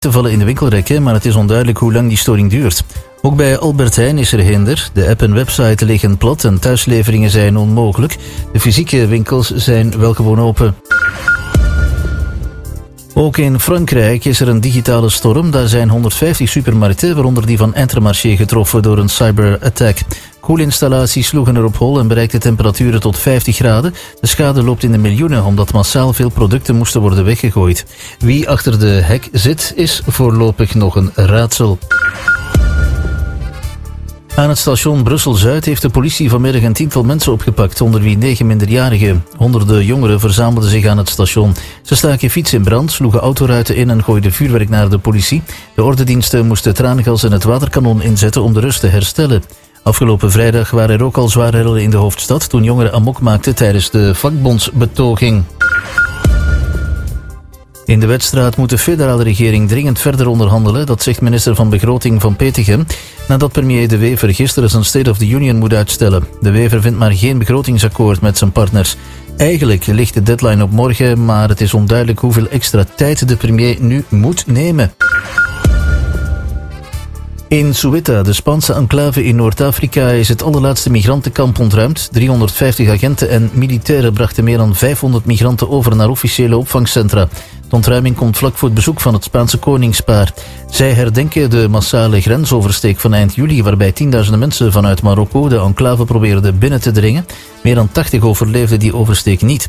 te vallen in de winkelrekken, maar het is onduidelijk hoe lang die storing duurt. Ook bij Albert Heijn is er hinder. De app en website liggen plat en thuisleveringen zijn onmogelijk. De fysieke winkels zijn wel gewoon open. Ook in Frankrijk is er een digitale storm. Daar zijn 150 supermarkten, waaronder die van Intermarché, getroffen door een cyberattack. Koelinstallaties sloegen erop hol en bereikten temperaturen tot 50 graden. De schade loopt in de miljoenen, omdat massaal veel producten moesten worden weggegooid. Wie achter de hek zit, is voorlopig nog een raadsel. Aan het station Brussel-Zuid heeft de politie vanmiddag een tiental mensen opgepakt, onder wie 9 minderjarigen. Honderden jongeren verzamelden zich aan het station. Ze staken fietsen in brand, sloegen autoruiten in en gooiden vuurwerk naar de politie. De ordediensten moesten traangas en het waterkanon inzetten om de rust te herstellen. Afgelopen vrijdag waren er ook al zware rellen in de hoofdstad toen jongeren amok maakten tijdens de vakbondsbetoging. In de Wetstraat moet de federale regering dringend verder onderhandelen, dat zegt minister van Begroting Van Petegem, nadat premier De Wever gisteren zijn State of the Union moet uitstellen. De Wever vindt maar geen begrotingsakkoord met zijn partners. Eigenlijk ligt de deadline op morgen, maar het is onduidelijk hoeveel extra tijd de premier nu moet nemen. In Ceuta, de Spaanse enclave in Noord-Afrika, is het allerlaatste migrantenkamp ontruimd. 350 agenten en militairen brachten meer dan 500 migranten over naar officiële opvangcentra. De ontruiming komt vlak voor het bezoek van het Spaanse koningspaar. Zij herdenken de massale grensoversteek van eind juli, waarbij tienduizenden mensen vanuit Marokko de enclave probeerden binnen te dringen. Meer dan 80 overleefden die oversteek niet.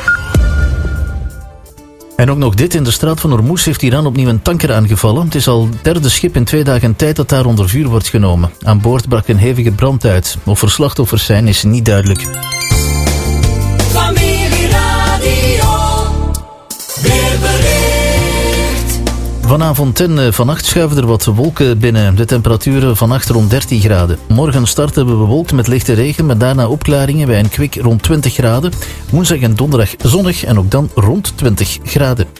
En ook nog dit: in de straat van Hormuz heeft Iran opnieuw een tanker aangevallen. Het is al het derde schip in 2 dagen tijd dat daar onder vuur wordt genomen. Aan boord brak een hevige brand uit. Of er slachtoffers zijn, is niet duidelijk. Vanavond en vannacht schuiven er wat wolken binnen. De temperaturen vannacht rond 13 graden. Morgen starten we bewolkt met lichte regen, maar daarna opklaringen bij een kwik rond 20 graden. Woensdag en donderdag zonnig en ook dan rond 20 graden.